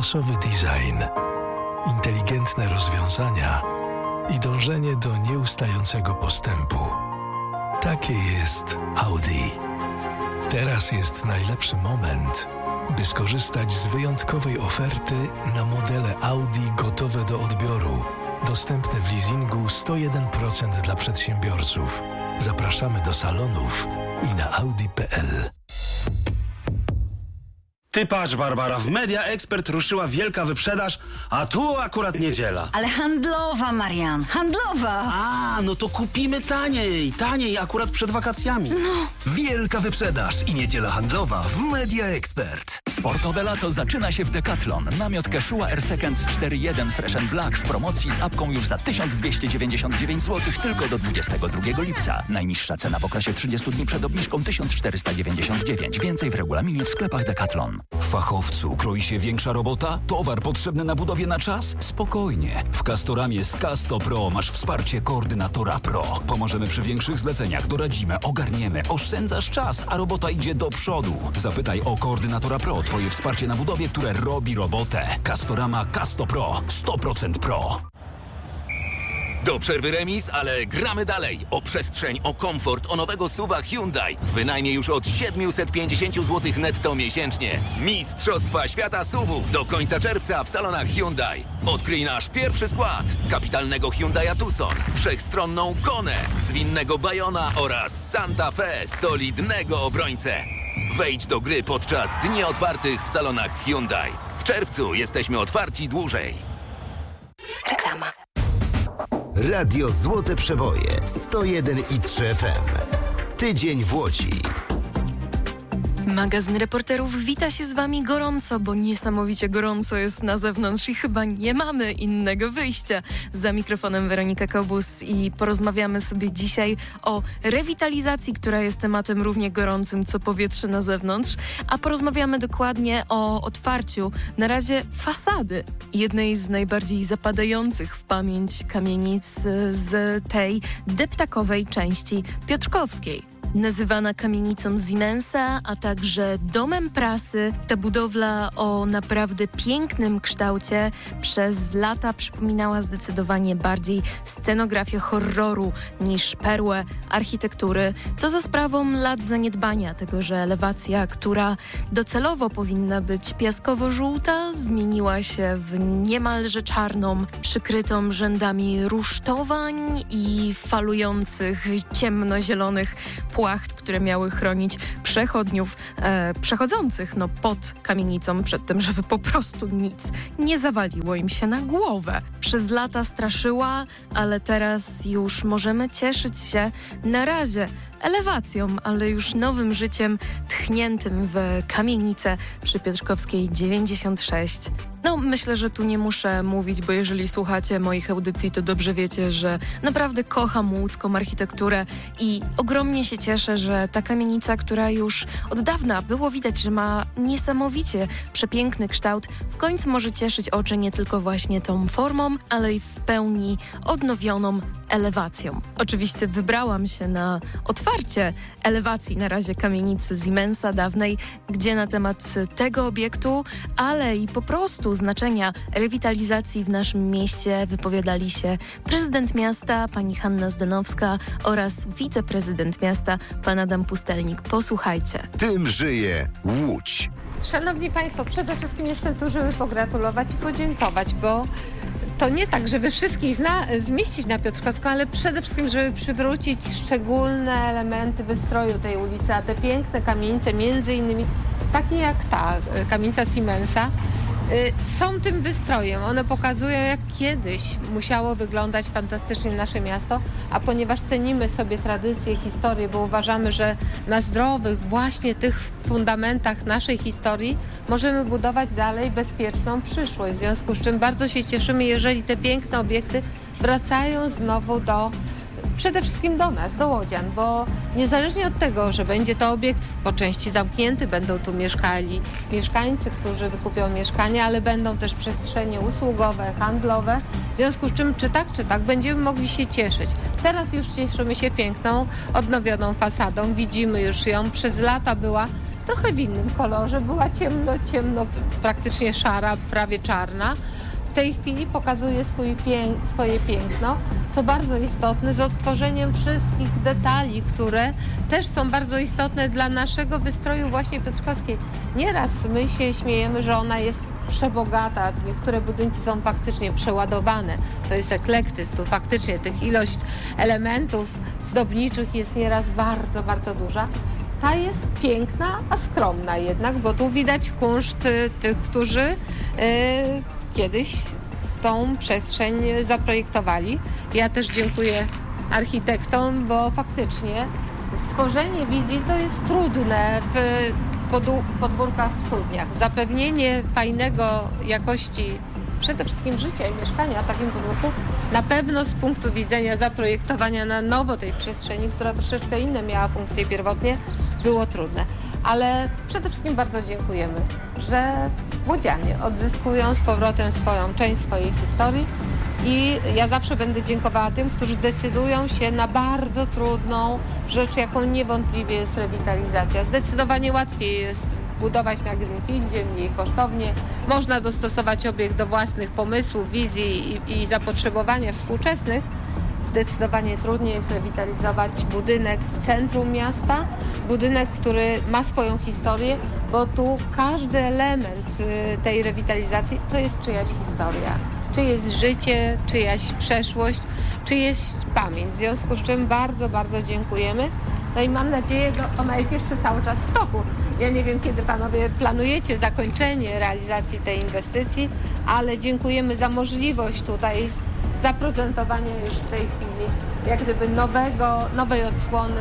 losowy design, inteligentne rozwiązania i dążenie do nieustającego postępu. Takie jest Audi. Teraz jest najlepszy moment, by skorzystać z wyjątkowej oferty na modele Audi gotowe do odbioru. Dostępne w leasingu 101% dla przedsiębiorców. Zapraszamy do salonów i na audi.pl. Ty patrz, Barbara, w Media Expert ruszyła wielka wyprzedaż, a tu akurat niedziela. Ale handlowa, Marian, handlowa! A, no to kupimy taniej, akurat przed wakacjami. Wielka wyprzedaż i niedziela handlowa w Media Expert. Sportowe lato zaczyna się w Decathlon. Namiot Quechua Air Seconds 4.1 Fresh & Black w promocji z apką już za 1299 zł tylko do 22 lipca. Najniższa cena w okresie 30 dni przed obniżką 1499. Więcej w regulaminie w sklepach Decathlon. Fachowcu, kroi się większa robota? Towar potrzebny na budowie na czas? Spokojnie. W Castoramie z Casto Pro masz wsparcie koordynatora Pro. Pomożemy przy większych zleceniach, doradzimy, ogarniemy, oszczędzasz czas, a robota idzie do przodu. Zapytaj o koordynatora Pro, twoje wsparcie na budowie, które robi robotę. Castorama Casto Pro. 100% Pro. Do przerwy remis, ale gramy dalej. O przestrzeń, o komfort, o nowego SUV-a Hyundai. Wynajmie już od 750 zł netto miesięcznie. Mistrzostwa Świata SUV-ów do końca czerwca w salonach Hyundai. Odkryj nasz pierwszy skład. Kapitalnego Hyundai'a Tucson, wszechstronną Konę, zwinnego Bayona oraz Santa Fe, solidnego obrońcę. Wejdź do gry podczas dni otwartych w salonach Hyundai. W czerwcu jesteśmy otwarci dłużej. Reklama. Radio Złote Przeboje 101,3 FM. Tydzień w Łodzi. Magazyn Reporterów wita się z Wami gorąco, bo niesamowicie gorąco jest na zewnątrz i chyba nie mamy innego wyjścia. Za mikrofonem Weronika Kobus i porozmawiamy sobie dzisiaj o rewitalizacji, która jest tematem równie gorącym co powietrze na zewnątrz, a porozmawiamy dokładnie o otwarciu na razie fasady jednej z najbardziej zapadających w pamięć kamienic z tej deptakowej części piotrkowskiej. Nazywana kamienicą Siemensa, a także domem prasy, ta budowla o naprawdę pięknym kształcie przez lata przypominała zdecydowanie bardziej scenografię horroru niż perłę architektury. To za sprawą lat zaniedbania tego, że elewacja, która docelowo powinna być piaskowo-żółta, zmieniła się w niemalże czarną, przykrytą rzędami rusztowań i falujących, ciemnozielonych płacht, które miały chronić przechodniów przechodzących pod kamienicą przed tym, żeby po prostu nic nie zawaliło im się na głowę. Przez lata straszyła, ale teraz już możemy cieszyć się na razie elewacją, ale już nowym życiem tchniętym w kamienicę przy Piotrkowskiej 96. Myślę, że tu nie muszę mówić, bo jeżeli słuchacie moich audycji, to dobrze wiecie, że naprawdę kocham łódzką architekturę i ogromnie się cieszę, że ta kamienica, która już od dawna było widać, że ma niesamowicie przepiękny kształt, w końcu może cieszyć oczy nie tylko właśnie tą formą, ale i w pełni odnowioną elewacją. Oczywiście wybrałam się na otwarcie elewacji na razie kamienicy Siemensa dawnej, gdzie na temat tego obiektu, ale i po prostu znaczenia rewitalizacji w naszym mieście wypowiadali się prezydent miasta, pani Hanna Zdanowska oraz wiceprezydent miasta, pan Adam Pustelnik. Posłuchajcie. Tym żyje Łódź. Szanowni Państwo, przede wszystkim jestem tu, żeby pogratulować i podziękować, bo to nie tak, żeby wszystkich zmieścić na Piotrkowską, ale przede wszystkim, żeby przywrócić szczególne elementy wystroju tej ulicy, a te piękne kamienice, między innymi takie jak ta kamienica Siemensa, są tym wystrojem. One pokazują, jak kiedyś musiało wyglądać fantastycznie nasze miasto, a ponieważ cenimy sobie tradycję, historię, bo uważamy, że na zdrowych właśnie tych fundamentach naszej historii możemy budować dalej bezpieczną przyszłość. W związku z czym bardzo się cieszymy, jeżeli te piękne obiekty wracają znowu przede wszystkim do nas, do łodzian, bo niezależnie od tego, że będzie to obiekt po części zamknięty, będą tu mieszkali mieszkańcy, którzy wykupią mieszkanie, ale będą też przestrzenie usługowe, handlowe, w związku z czym czy tak, będziemy mogli się cieszyć. Teraz już cieszymy się piękną, odnowioną fasadą, widzimy już ją, przez lata była trochę w innym kolorze. Była ciemno, praktycznie szara, prawie czarna. W tej chwili pokazuje swoje piękno, co bardzo istotne, z odtworzeniem wszystkich detali, które też są bardzo istotne dla naszego wystroju właśnie piotrkowskiej. Nieraz my się śmiejemy, że ona jest przebogata, niektóre budynki są faktycznie przeładowane. To jest eklektyzm, tu faktycznie tych ilość elementów zdobniczych jest nieraz bardzo, bardzo duża. Ta jest piękna, a skromna jednak, bo tu widać kunszt tych, którzy kiedyś tą przestrzeń zaprojektowali. Ja też dziękuję architektom, bo faktycznie stworzenie wizji to jest trudne w podwórkach, w studniach. Zapewnienie fajnego jakości przede wszystkim życia i mieszkania w takim podwórku na pewno z punktu widzenia zaprojektowania na nowo tej przestrzeni, która troszeczkę inne miała funkcje pierwotnie, było trudne. Ale przede wszystkim bardzo dziękujemy, że łodzianie odzyskują z powrotem swoją część swojej historii i ja zawsze będę dziękowała tym, którzy decydują się na bardzo trudną rzecz, jaką niewątpliwie jest rewitalizacja. Zdecydowanie łatwiej jest budować na greenfieldzie, mniej kosztownie. Można dostosować obiekt do własnych pomysłów, wizji i zapotrzebowania współczesnych. Zdecydowanie trudniej jest rewitalizować budynek w centrum miasta, budynek, który ma swoją historię, bo tu każdy element tej rewitalizacji to jest czyjaś historia, czyjeś życie, czyjaś przeszłość, czyjaś pamięć. W związku z czym bardzo, bardzo dziękujemy. No i mam nadzieję, że ona jest jeszcze cały czas w toku. Ja nie wiem, kiedy panowie planujecie zakończenie realizacji tej inwestycji, ale dziękujemy za możliwość tutaj zaprezentowania już w tej chwili jak gdyby nowej odsłony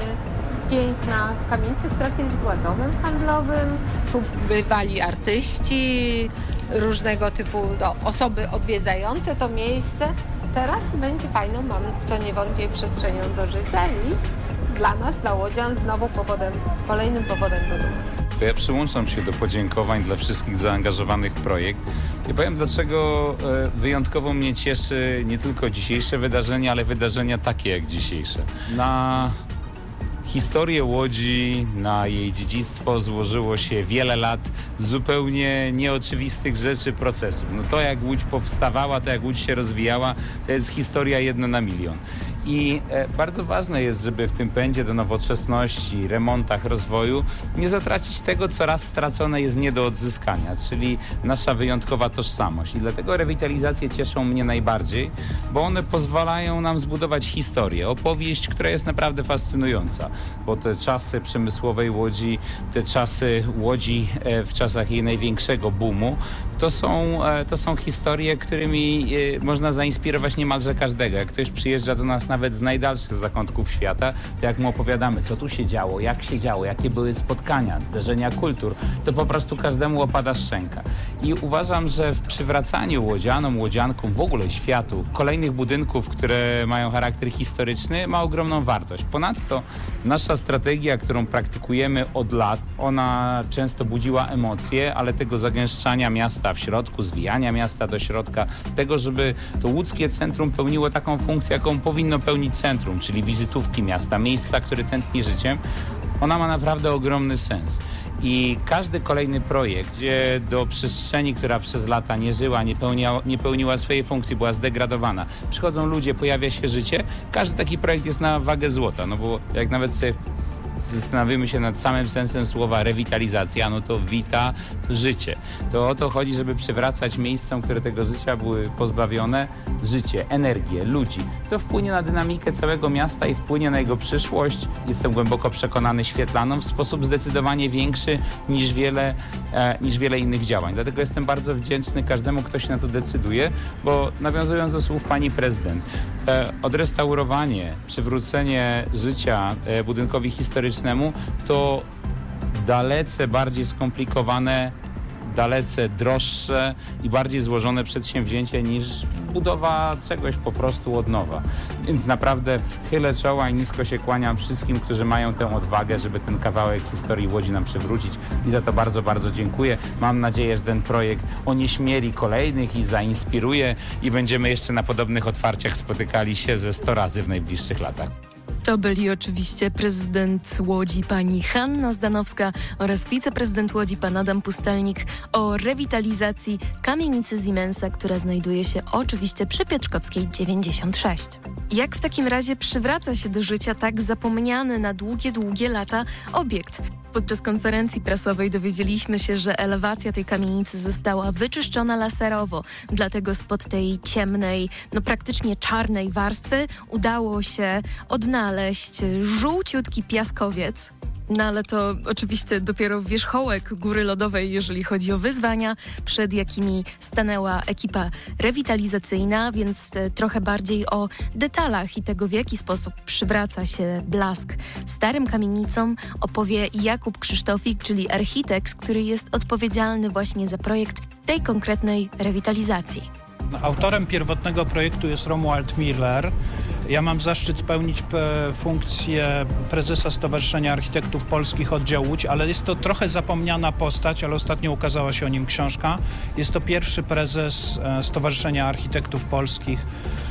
piękna kamienicy, która kiedyś była domem handlowym. Tu bywali artyści, różnego typu osoby odwiedzające to miejsce. Teraz będzie fajną, mam co niewątpliwie przestrzenią do życia i dla nas, dla łodzian, znowu kolejnym powodem do dumy. To ja przyłączam się do podziękowań dla wszystkich zaangażowanych w projekt. I powiem, dlaczego wyjątkowo mnie cieszy nie tylko dzisiejsze wydarzenie, ale wydarzenia takie jak dzisiejsze. Na historię Łodzi, na jej dziedzictwo złożyło się wiele lat zupełnie nieoczywistych rzeczy, procesów. No to jak Łódź powstawała, to jak Łódź się rozwijała, to jest historia 1 na milion. I bardzo ważne jest, żeby w tym pędzie do nowoczesności, remontach, rozwoju nie zatracić tego, co raz stracone jest nie do odzyskania, czyli nasza wyjątkowa tożsamość. I dlatego rewitalizacje cieszą mnie najbardziej, bo one pozwalają nam zbudować historię, opowieść, która jest naprawdę fascynująca. Bo te czasy przemysłowej Łodzi, te czasy Łodzi w czasach jej największego boomu, to są historie, którymi można zainspirować niemalże każdego. Jak ktoś przyjeżdża do nas nawet z najdalszych zakątków świata, to jak mu opowiadamy, co tu się działo, jakie były spotkania, zderzenia kultur, to po prostu każdemu opada szczęka. I uważam, że w przywracaniu łodzianom, łodziankom, w ogóle światu, kolejnych budynków, które mają charakter historyczny, ma ogromną wartość. Ponadto nasza strategia, którą praktykujemy od lat, ona często budziła emocje, ale tego zagęszczania miasta w środku, zwijania miasta do środka, tego, żeby to łódzkie centrum pełniło taką funkcję, jaką powinno pełnić centrum, czyli wizytówki miasta, miejsca, które tętni życiem, ona ma naprawdę ogromny sens. I każdy kolejny projekt, gdzie do przestrzeni, która przez lata nie żyła, nie pełniła swojej funkcji, była zdegradowana, przychodzą ludzie, pojawia się życie, każdy taki projekt jest na wagę złota, no bo jak nawet sobie zastanowimy się nad samym sensem słowa rewitalizacja, no to wita życie. To o to chodzi, żeby przywracać miejscom, które tego życia były pozbawione, życie, energię, ludzi. To wpłynie na dynamikę całego miasta i wpłynie na jego przyszłość, jestem głęboko przekonany, świetlaną w sposób zdecydowanie większy niż wiele innych działań. Dlatego jestem bardzo wdzięczny każdemu, kto się na to decyduje, bo nawiązując do słów pani prezydent, odrestaurowanie, przywrócenie życia budynkowi historycznemu to dalece bardziej skomplikowane, dalece droższe i bardziej złożone przedsięwzięcie niż budowa czegoś po prostu od nowa. Więc naprawdę chylę czoła i nisko się kłaniam wszystkim, którzy mają tę odwagę, żeby ten kawałek historii Łodzi nam przywrócić i za to bardzo, bardzo dziękuję. Mam nadzieję, że ten projekt onieśmieli kolejnych i zainspiruje i będziemy jeszcze na podobnych otwarciach spotykali się ze 100 razy w najbliższych latach. To byli oczywiście prezydent Łodzi pani Hanna Zdanowska oraz wiceprezydent Łodzi pan Adam Pustelnik o rewitalizacji kamienicy Siemensa, która znajduje się oczywiście przy Piotrkowskiej 96. Jak w takim razie przywraca się do życia tak zapomniany na długie lata obiekt? Podczas konferencji prasowej dowiedzieliśmy się, że elewacja tej kamienicy została wyczyszczona laserowo. Dlatego spod tej ciemnej, praktycznie czarnej warstwy udało się odnaleźć żółciutki piaskowiec. No ale to oczywiście dopiero wierzchołek góry lodowej, jeżeli chodzi o wyzwania, przed jakimi stanęła ekipa rewitalizacyjna, więc trochę bardziej o detalach i tego, w jaki sposób przywraca się blask starym kamienicom, opowie Jakub Krzysztofik, czyli architekt, który jest odpowiedzialny właśnie za projekt tej konkretnej rewitalizacji. Autorem pierwotnego projektu jest Romuald Miller. Ja mam zaszczyt spełnić funkcję prezesa Stowarzyszenia Architektów Polskich Oddział Łódź, ale jest to trochę zapomniana postać, ale ostatnio ukazała się o nim książka. Jest to pierwszy prezes Stowarzyszenia Architektów Polskich,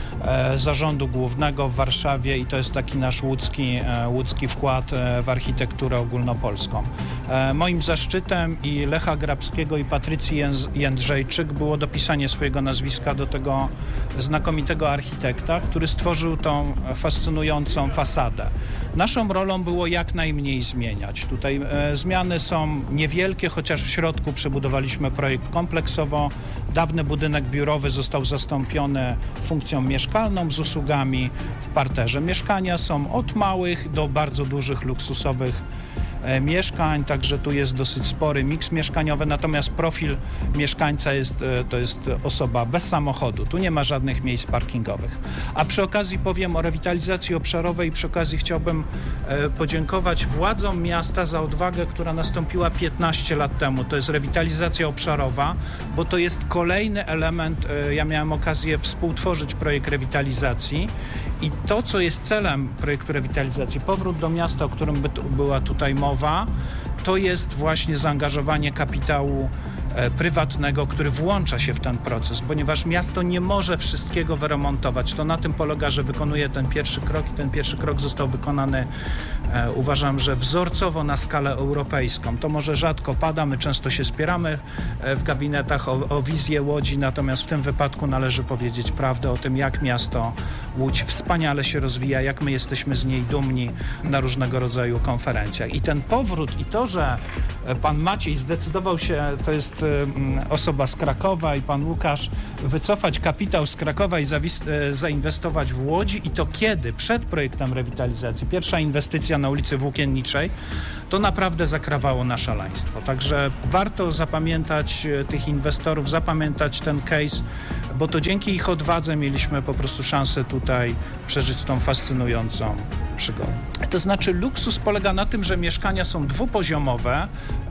Zarządu Głównego w Warszawie i to jest taki nasz łódzki wkład w architekturę ogólnopolską. Moim zaszczytem i Lecha Grabskiego i Patrycji Jędrzejczyk było dopisanie swojego nazwiska do tego znakomitego architekta, który stworzył tą fascynującą fasadę. Naszą rolą było jak najmniej zmieniać. Tutaj zmiany są niewielkie, chociaż w środku przebudowaliśmy projekt kompleksowo. Dawny budynek biurowy został zastąpiony funkcją mieszkalną z usługami w parterze. Mieszkania są od małych do bardzo dużych, luksusowych mieszkań, także tu jest dosyć spory miks mieszkaniowy, natomiast profil mieszkańca to jest osoba bez samochodu. Tu nie ma żadnych miejsc parkingowych. A przy okazji powiem o rewitalizacji obszarowej i przy okazji chciałbym podziękować władzom miasta za odwagę, która nastąpiła 15 lat temu. To jest rewitalizacja obszarowa, bo to jest kolejny element. Ja miałem okazję współtworzyć projekt rewitalizacji i to, co jest celem projektu rewitalizacji, powrót do miasta, o którym była tutaj mowa, to jest właśnie zaangażowanie kapitału prywatnego, który włącza się w ten proces, ponieważ miasto nie może wszystkiego wyremontować. To na tym polega, że wykonuje ten pierwszy krok i ten pierwszy krok został wykonany, uważam, że wzorcowo na skalę europejską. To może rzadko pada, my często się spieramy w gabinetach o wizję Łodzi, natomiast w tym wypadku należy powiedzieć prawdę o tym, jak miasto Łódź wspaniale się rozwija, jak my jesteśmy z niej dumni na różnego rodzaju konferencjach. I ten powrót i to, że pan Maciej zdecydował się, to jest osoba z Krakowa i pan Łukasz, wycofać kapitał z Krakowa i zainwestować w Łodzi i to kiedy? Przed projektem rewitalizacji. Pierwsza inwestycja na ulicy Włókienniczej, to naprawdę zakrawało na szaleństwo. Także warto zapamiętać tych inwestorów, zapamiętać ten case, bo to dzięki ich odwadze mieliśmy po prostu szansę tutaj przeżyć tą fascynującą przygodę. To znaczy luksus polega na tym, że mieszkania są dwupoziomowe,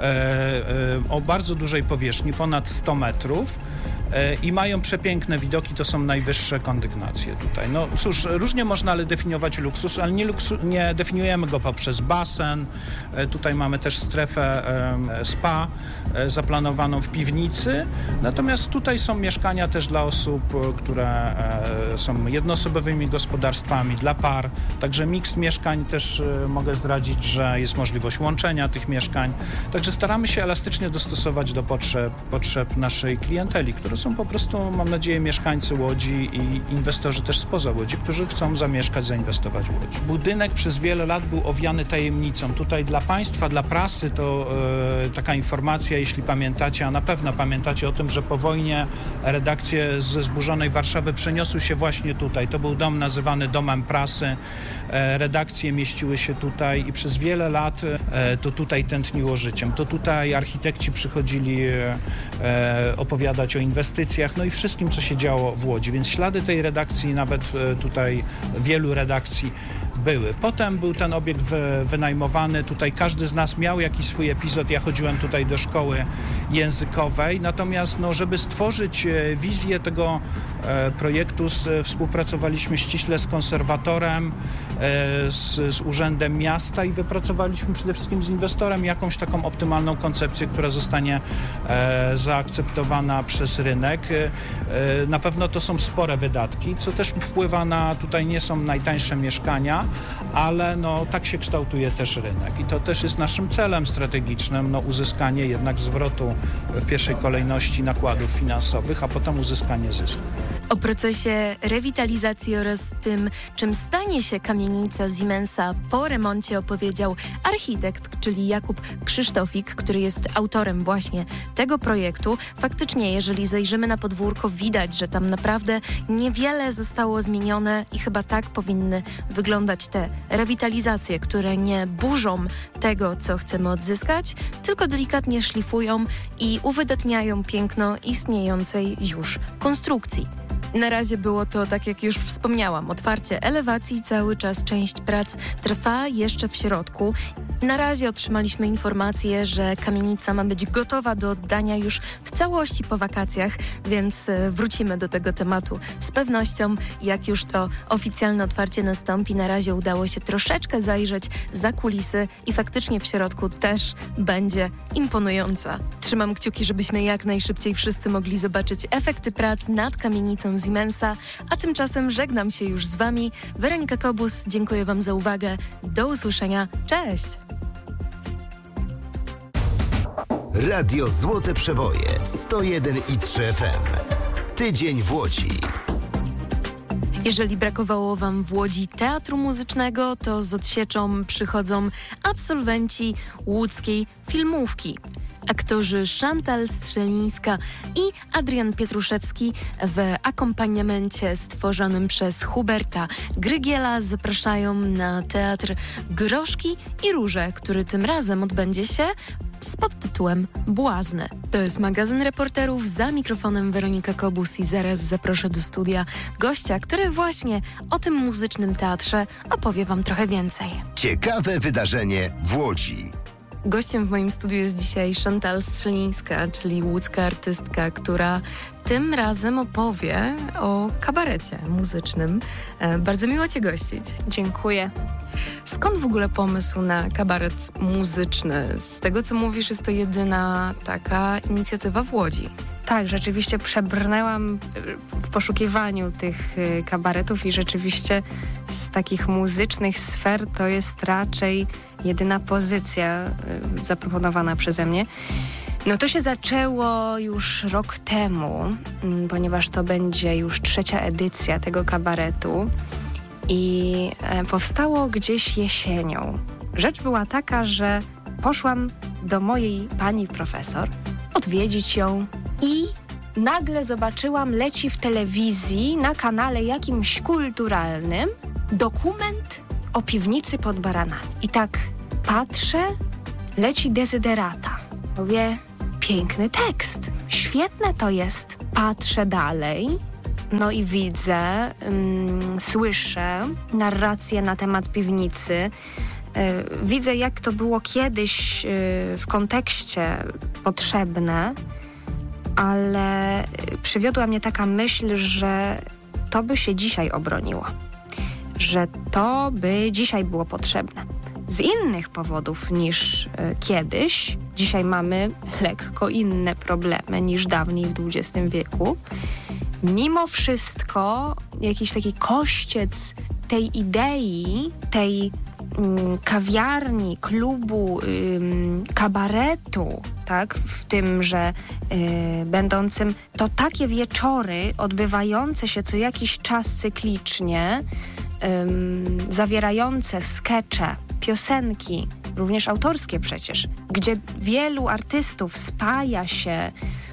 o bardzo dużej powierzchni, ponad 100 metrów i mają przepiękne widoki, to są najwyższe kondygnacje tutaj. No cóż, różnie można definiować luksus, ale nie definiujemy go poprzez basen. Tutaj mamy też strefę spa zaplanowaną w piwnicy, natomiast tutaj są mieszkania też dla osób, które są jednoosobowymi gospodarstwami, dla par, także miks mieszkań też mogę zdradzić, że jest możliwość łączenia tych mieszkań, także staramy się elastycznie dostosować do potrzeb naszej klienteli, które są po prostu, mam nadzieję, mieszkańcy Łodzi i inwestorzy też spoza Łodzi, którzy chcą zamieszkać, zainwestować w Łodzi. Budynek przez wiele lat był owiany tajemnicą. Tutaj dla państwa, dla prasy to taka informacja, jeśli pamiętacie, a na pewno pamiętacie o tym, że po wojnie redakcje ze zburzonej Warszawy przeniosły się właśnie tutaj. To był dom nazywany Domem Prasy. Redakcje mieściły się tutaj i przez wiele lat to tutaj tętniło życiem. To tutaj architekci przychodzili opowiadać o inwestycjach, no i wszystkim, co się działo w Łodzi. Więc ślady tej redakcji, nawet tutaj wielu redakcji były. Potem był ten obiekt wynajmowany. Tutaj każdy z nas miał jakiś swój epizod. Ja chodziłem tutaj do szkoły językowej. Natomiast żeby stworzyć wizję tego projektu, współpracowaliśmy ściśle z konserwatorem, z Urzędem Miasta i wypracowaliśmy przede wszystkim z inwestorem jakąś taką optymalną koncepcję, która zostanie zaakceptowana przez rynek. Na pewno to są spore wydatki, co też wpływa na, tutaj nie są najtańsze mieszkania, ale tak się kształtuje też rynek i to też jest naszym celem strategicznym, uzyskanie jednak zwrotu w pierwszej kolejności nakładów finansowych, a potem uzyskanie zysku. O procesie rewitalizacji oraz tym, czym stanie się kamienica Siemensa po remoncie, opowiedział architekt, czyli Jakub Krzysztofik, który jest autorem właśnie tego projektu. Faktycznie, jeżeli zajrzymy na podwórko, widać, że tam naprawdę niewiele zostało zmienione i chyba tak powinny wyglądać te rewitalizacje, które nie burzą tego, co chcemy odzyskać, tylko delikatnie szlifują i uwydatniają piękno istniejącej już konstrukcji. Na razie było to, tak jak już wspomniałam, otwarcie elewacji, cały czas część prac trwa jeszcze w środku. Na razie otrzymaliśmy informację, że kamienica ma być gotowa do oddania już w całości po wakacjach, więc wrócimy do tego tematu z pewnością, jak już to oficjalne otwarcie nastąpi. Na razie udało się troszeczkę zajrzeć za kulisy i faktycznie w środku też będzie imponująca. Trzymam kciuki, żebyśmy jak najszybciej wszyscy mogli zobaczyć efekty prac nad kamienicą Siemensa, a tymczasem żegnam się już z Wami. Weronika Kobus, dziękuję Wam za uwagę. Do usłyszenia. Cześć! Radio Złote Przeboje 101,3 FM. Tydzień w Łodzi. Jeżeli brakowało Wam w Łodzi teatru muzycznego, to z odsieczą przychodzą absolwenci łódzkiej filmówki. Aktorzy Chantal Strzelińska i Adrian Pietruszewski w akompaniamencie stworzonym przez Huberta Grygiela zapraszają na teatr Groszki i Róże, który tym razem odbędzie się z podtytułem Błazny. To jest magazyn reporterów, za mikrofonem Weronika Kobus i zaraz zaproszę do studia gościa, który właśnie o tym muzycznym teatrze opowie Wam trochę więcej. Ciekawe wydarzenie w Łodzi. Gościem w moim studiu jest dzisiaj Chantal Strzelińska, czyli łódzka artystka, która tym razem opowie o kabarecie muzycznym. Bardzo miło Cię gościć. Dziękuję. Skąd w ogóle pomysł na kabaret muzyczny? Z tego, co mówisz, jest to jedyna taka inicjatywa w Łodzi. Tak, rzeczywiście przebrnęłam w poszukiwaniu tych kabaretów i rzeczywiście z takich muzycznych sfer to jest raczej jedyna pozycja zaproponowana przeze mnie. No to się zaczęło już rok temu, ponieważ to będzie już 3. edycja tego kabaretu i powstało gdzieś jesienią. Rzecz była taka, że poszłam do mojej pani profesor odwiedzić ją i nagle zobaczyłam, leci w telewizji na kanale jakimś kulturalnym dokument o piwnicy pod Baranami. I tak patrzę, leci Dezyderata. Mówię, piękny tekst, świetne to jest. Patrzę dalej, no i widzę, słyszę narrację na temat piwnicy. Widzę, jak to było kiedyś w kontekście potrzebne, ale przywiodła mnie taka myśl, że to by się dzisiaj obroniło, że to by dzisiaj było potrzebne. Z innych powodów niż kiedyś. Dzisiaj mamy lekko inne problemy niż dawniej w XX wieku. Mimo wszystko jakiś taki kościec tej idei, tej kawiarni, klubu, kabaretu, tak, w tym, że będącym to takie wieczory odbywające się co jakiś czas cyklicznie, zawierające skecze, piosenki, również autorskie przecież, gdzie wielu artystów spaja się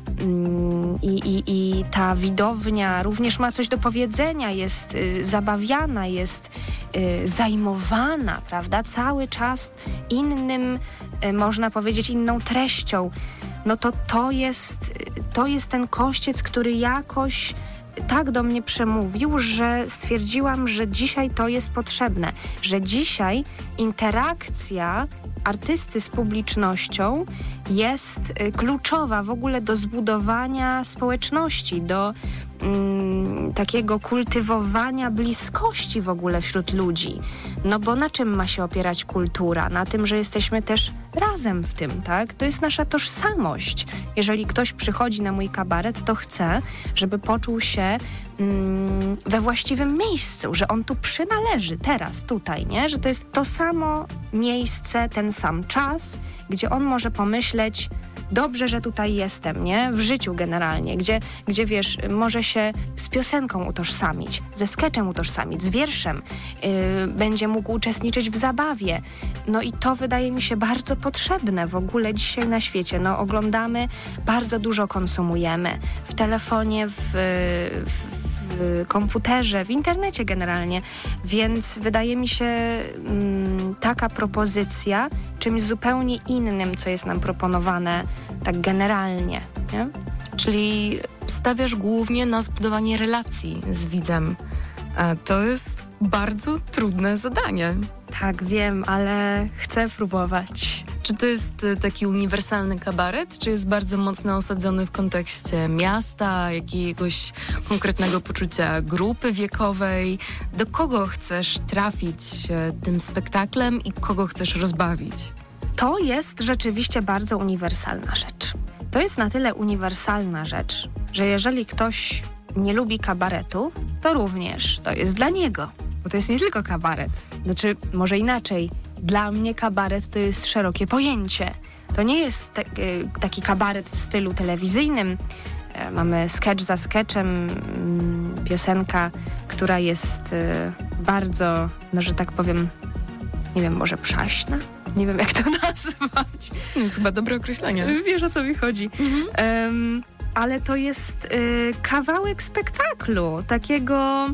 i ta widownia również ma coś do powiedzenia, jest zabawiana, jest zajmowana, prawda, cały czas innym, można powiedzieć, inną treścią. No to jest ten kościec, który jakoś tak do mnie przemówił, że stwierdziłam, że dzisiaj to jest potrzebne, że dzisiaj interakcja artysty z publicznością jest kluczowa w ogóle do zbudowania społeczności, do takiego kultywowania bliskości w ogóle wśród ludzi. No bo na czym ma się opierać kultura? Na tym, że jesteśmy też razem w tym, tak? To jest nasza tożsamość. Jeżeli ktoś przychodzi na mój kabaret, to chcę, żeby poczuł się we właściwym miejscu, że on tu przynależy, teraz, tutaj, nie? Że to jest to samo miejsce, ten sam czas, gdzie on może pomyśleć, dobrze, że tutaj jestem, nie? W życiu generalnie, gdzie wiesz, może się z piosenką utożsamić, ze sketchem utożsamić, z wierszem, będzie mógł uczestniczyć w zabawie. No i to wydaje mi się bardzo potrzebne w ogóle dzisiaj na świecie. No oglądamy, bardzo dużo konsumujemy w telefonie, w komputerze, w internecie generalnie, więc wydaje mi się taka propozycja czymś zupełnie innym, co jest nam proponowane tak generalnie, nie? Czyli stawiasz głównie na zbudowanie relacji z widzem. To jest bardzo trudne zadanie. Tak, wiem, ale chcę próbować. Czy to jest taki uniwersalny kabaret, czy jest bardzo mocno osadzony w kontekście miasta, jakiegoś konkretnego poczucia grupy wiekowej? Do kogo chcesz trafić tym spektaklem i kogo chcesz rozbawić? To jest rzeczywiście bardzo uniwersalna rzecz. To jest na tyle uniwersalna rzecz, że jeżeli ktoś nie lubi kabaretu, to również to jest dla niego. Bo to jest nie tylko kabaret. Znaczy, może inaczej. Dla mnie kabaret to jest szerokie pojęcie. To nie jest taki kabaret w stylu telewizyjnym. Mamy sketch za sketchem, piosenka, która jest bardzo, no że tak powiem, nie wiem, może przaśna? Nie wiem, jak to nazwać. To jest chyba dobre określenie. Wiesz, o co mi chodzi. Ale to jest kawałek spektaklu, takiego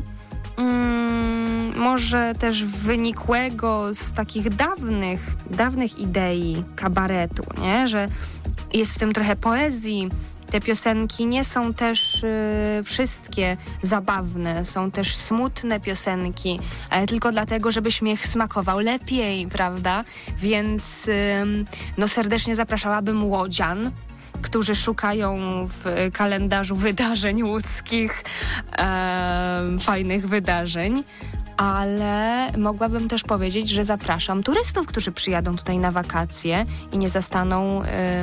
może też wynikłego z takich dawnych idei kabaretu, nie? Że jest w tym trochę poezji. Te piosenki nie są też wszystkie zabawne, są też smutne piosenki, ale tylko dlatego, żeby śmiech smakował lepiej, prawda? Więc no serdecznie zapraszałabym łodzian, którzy szukają w kalendarzu wydarzeń łódzkich fajnych wydarzeń, ale mogłabym też powiedzieć, że zapraszam turystów, którzy przyjadą tutaj na wakacje i nie zastaną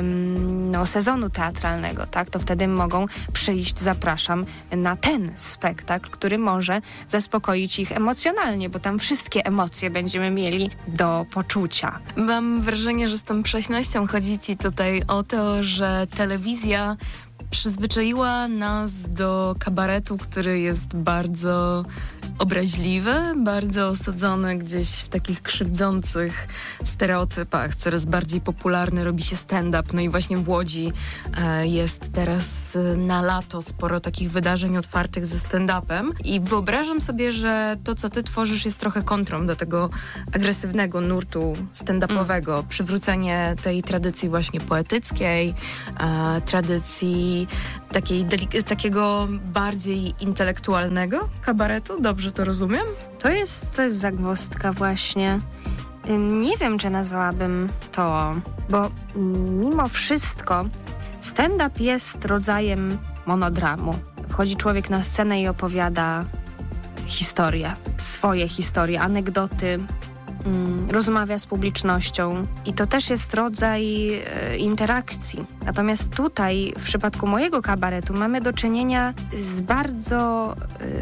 sezonu teatralnego, tak? To wtedy mogą przyjść, zapraszam, na ten spektakl, który może zaspokoić ich emocjonalnie, bo tam wszystkie emocje będziemy mieli do poczucia. Mam wrażenie, że z tą prześnością chodzi ci tutaj o to, że telewizja przyzwyczaiła nas do kabaretu, który jest bardzo obraźliwy, bardzo osadzony gdzieś w takich krzywdzących stereotypach. Coraz bardziej popularny robi się stand-up. No i właśnie w Łodzi jest teraz na lato sporo takich wydarzeń otwartych ze stand-upem. I wyobrażam sobie, że to, co ty tworzysz, jest trochę kontrą do tego agresywnego nurtu stand-upowego. Przywrócenie tej tradycji właśnie poetyckiej, tradycji takiego bardziej intelektualnego kabaretu. Dobrze to rozumiem? To jest zagwozdka właśnie. Nie wiem, czy nazwałabym to, bo mimo wszystko stand-up jest rodzajem monodramu. Wchodzi człowiek na scenę i opowiada historię, swoje historie, anegdoty, rozmawia z publicznością i to też jest rodzaj interakcji. Natomiast tutaj, w przypadku mojego kabaretu, mamy do czynienia z bardzo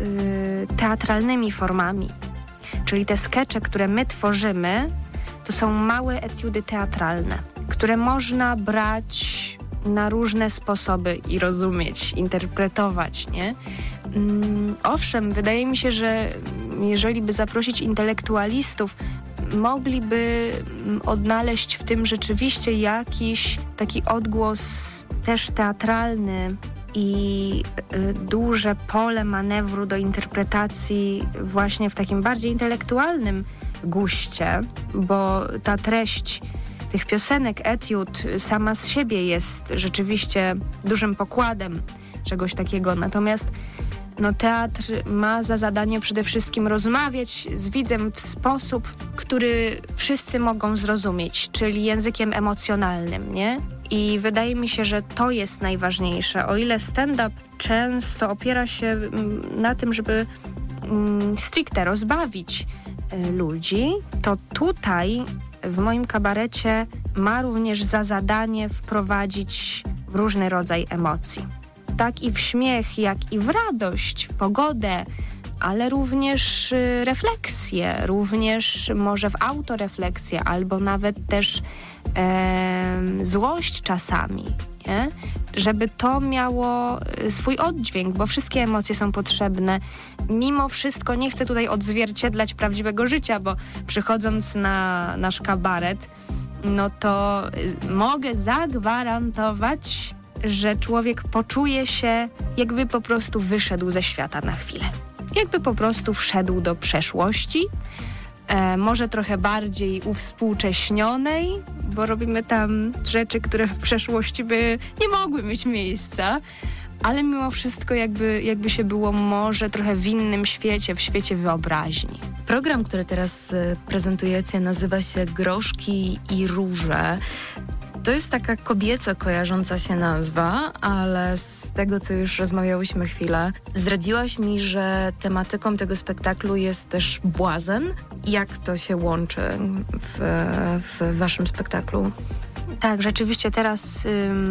teatralnymi formami. Czyli te skecze, które my tworzymy, to są małe etiudy teatralne, które można brać na różne sposoby i rozumieć, interpretować, nie? Owszem, wydaje mi się, że jeżeli by zaprosić intelektualistów, mogliby odnaleźć w tym rzeczywiście jakiś taki odgłos też teatralny i duże pole manewru do interpretacji właśnie w takim bardziej intelektualnym guście, bo ta treść tych piosenek, etiud sama z siebie jest rzeczywiście dużym pokładem czegoś takiego. Natomiast teatr ma za zadanie przede wszystkim rozmawiać z widzem w sposób, który wszyscy mogą zrozumieć, czyli językiem emocjonalnym, nie? I wydaje mi się, że to jest najważniejsze. O ile stand-up często opiera się na tym, żeby stricte rozbawić ludzi, to tutaj w moim kabarecie ma również za zadanie wprowadzić w różny rodzaj emocji. Tak i w śmiech, jak i w radość, w pogodę, ale również refleksję, również może w autorefleksję, albo nawet też złość czasami, nie? Żeby to miało swój oddźwięk, bo wszystkie emocje są potrzebne. Mimo wszystko nie chcę tutaj odzwierciedlać prawdziwego życia, bo przychodząc na nasz kabaret, no to mogę zagwarantować, że człowiek poczuje się, jakby po prostu wyszedł ze świata na chwilę. Jakby po prostu wszedł do przeszłości, może trochę bardziej uwspółcześnionej, bo robimy tam rzeczy, które w przeszłości by nie mogły mieć miejsca, ale mimo wszystko jakby się było może trochę w innym świecie, w świecie wyobraźni. Program, który teraz prezentujecie, nazywa się Groszki i Róże. To jest taka kobieco kojarząca się nazwa, ale z tego, co już rozmawiałyśmy chwilę, zdradziłaś mi, że tematyką tego spektaklu jest też błazen. Jak to się łączy w waszym spektaklu? Tak, rzeczywiście teraz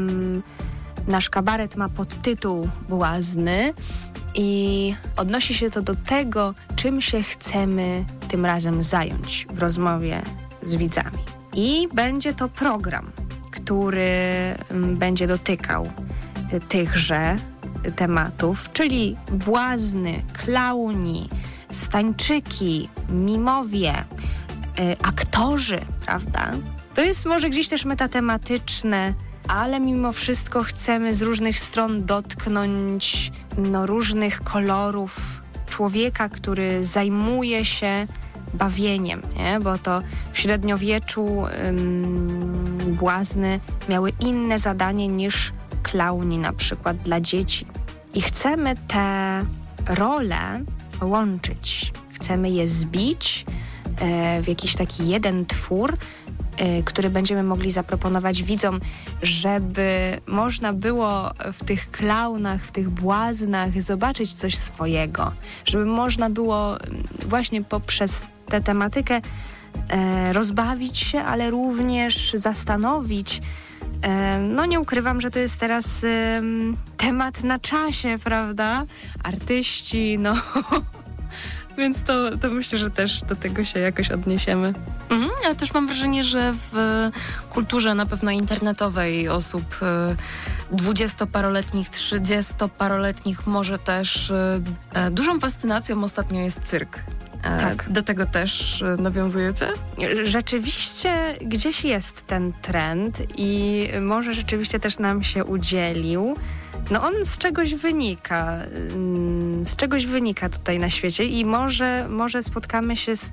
nasz kabaret ma podtytuł Błazny i odnosi się to do tego, czym się chcemy tym razem zająć w rozmowie z widzami. I będzie to program, który będzie dotykał tychże tematów, czyli błazny, klauni, stańczyki, mimowie, aktorzy, prawda? To jest może gdzieś też metatematyczne, ale mimo wszystko chcemy z różnych stron dotknąć różnych kolorów człowieka, który zajmuje się bawieniem, nie? Bo to w średniowieczu błazny miały inne zadanie niż klauni na przykład dla dzieci. I chcemy te role łączyć. Chcemy je zbić w jakiś taki jeden twór, który będziemy mogli zaproponować widzom, żeby można było w tych klaunach, w tych błaznach zobaczyć coś swojego. Żeby można było właśnie poprzez tę tematykę rozbawić się, ale również zastanowić. Nie ukrywam, że to jest teraz temat na czasie, prawda? Artyści, Więc to myślę, że też do tego się jakoś odniesiemy. Ale też mam wrażenie, że w kulturze na pewno internetowej osób 20-paroletnich, 30-paroletnich może też dużą fascynacją ostatnio jest cyrk. Tak. Do tego też nawiązujecie? Rzeczywiście gdzieś jest ten trend i może rzeczywiście też nam się udzielił. On z czegoś wynika tutaj na świecie i może spotkamy się z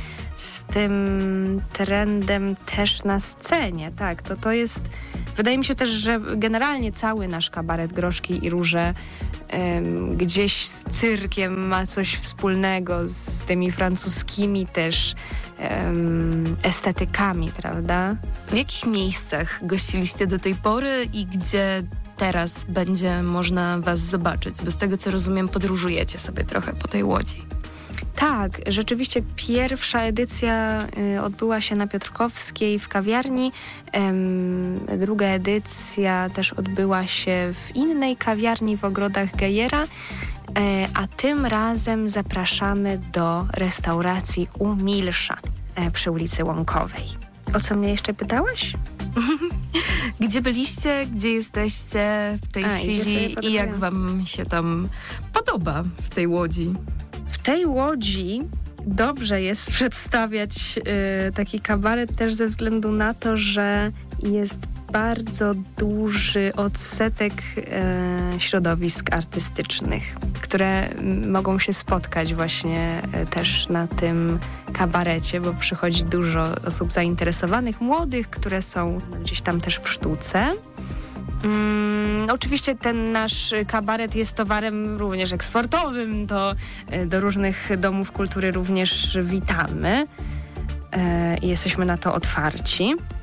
tym trendem też na scenie. Tak, to jest, wydaje mi się też, że generalnie cały nasz kabaret Groszki i Róże gdzieś z cyrkiem ma coś wspólnego, z tymi francuskimi też estetykami, prawda? W jakich miejscach gościliście do tej pory i gdzie teraz będzie można was zobaczyć? Bo z tego, co rozumiem, podróżujecie sobie trochę po tej Łodzi. Tak, rzeczywiście pierwsza edycja odbyła się na Piotrkowskiej w kawiarni. Druga edycja też odbyła się w innej kawiarni w Ogrodach Gejera. A tym razem zapraszamy do restauracji u Milsza przy ulicy Łąkowej. O co mnie jeszcze pytałaś? Gdzie byliście, gdzie jesteście w tej chwili i jak wam się tam podoba w tej Łodzi? W tej Łodzi dobrze jest przedstawiać taki kabaret też ze względu na to, że jest bardzo duży odsetek środowisk artystycznych, które mogą się spotkać właśnie też na tym kabarecie, bo przychodzi dużo osób zainteresowanych, młodych, które są gdzieś tam też w sztuce. Oczywiście ten nasz kabaret jest towarem również eksportowym, to do różnych domów kultury również witamy i jesteśmy na to otwarci.